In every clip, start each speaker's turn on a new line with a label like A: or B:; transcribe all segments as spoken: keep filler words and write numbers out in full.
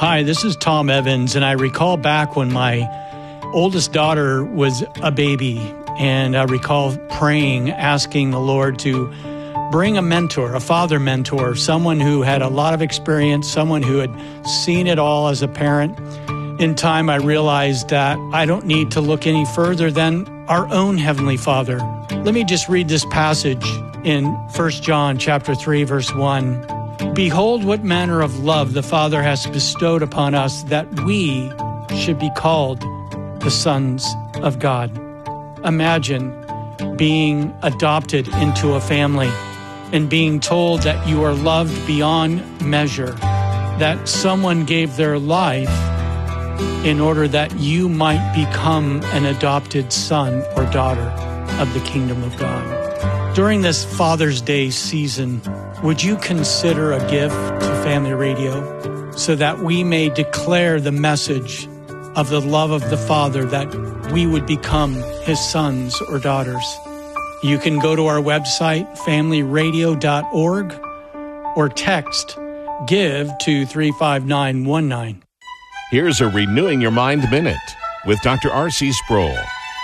A: Hi, this is Tom Evans, and I recall back when my oldest daughter was a baby, and I recall praying, asking the Lord to bring a mentor, a father mentor, someone who had a lot of experience, someone who had seen it all as a parent. In time, I realized that I don't need to look any further than our own Heavenly Father. Let me just read this passage in First John chapter three, verse one. Behold, what manner of love the Father has bestowed upon us, that we should be called the sons of God. Imagine being adopted into a family and being told that you are loved beyond measure, that someone gave their life in order that you might become an adopted son or daughter of the kingdom of God. During this Father's Day season, would you consider a gift to Family Radio so that we may declare the message of the love of the Father, that we would become His sons or daughters? You can go to our website, family radio dot org, or text GIVE to three five nine one nine.
B: Here's a Renewing Your Mind Minute with Doctor R C Sproul.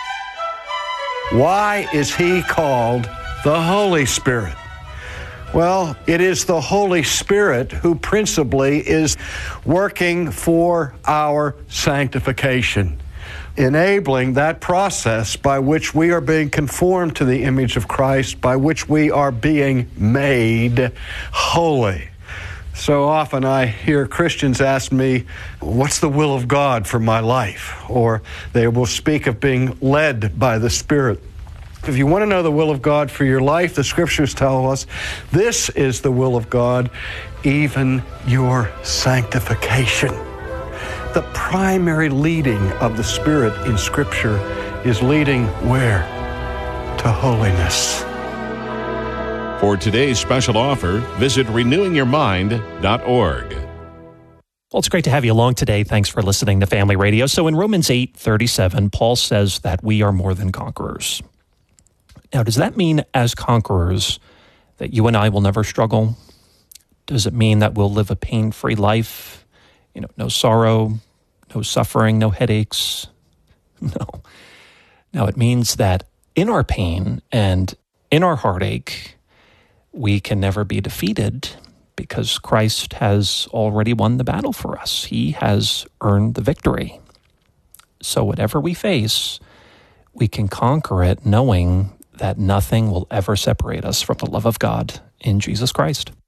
C: Why is He called the Holy Spirit? Well, it is the Holy Spirit who principally is working for our sanctification, enabling that process by which we are being conformed to the image of Christ, by which we are being made holy. So often I hear Christians ask me, what's the will of God for my life? Or they will speak of being led by the Spirit. If you want to know the will of God for your life, the Scriptures tell us this is the will of God, even your sanctification. The primary leading of the Spirit in Scripture is leading where? To holiness.
B: For today's special offer, visit renewing your mind dot org.
D: Well, it's great to have you along today. Thanks for listening to Family Radio. So in Romans eight thirty-seven, Paul says that we are more than conquerors. Now, does that mean as conquerors that you and I will never struggle? Does it mean that we'll live a pain-free life? You know, no sorrow, no suffering, no headaches? No. No, it means that in our pain and in our heartache, we can never be defeated because Christ has already won the battle for us. He has earned the victory. So whatever we face, we can conquer it knowing that nothing will ever separate us from the love of God in Jesus Christ.